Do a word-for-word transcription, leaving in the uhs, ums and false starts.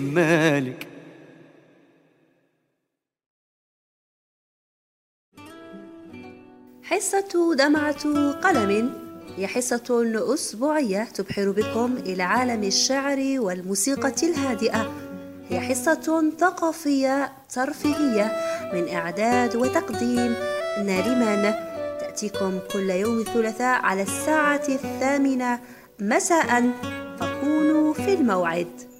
مالك. حصة دمعة قلم هي حصة أسبوعية تبحر بكم إلى عالم الشعر والموسيقى الهادئة. هي حصة ثقافية ترفيهية من إعداد وتقديم ناريمان، تأتيكم كل يوم ثلاثاء على الساعة الثامنة مساء، فكونوا في الموعد.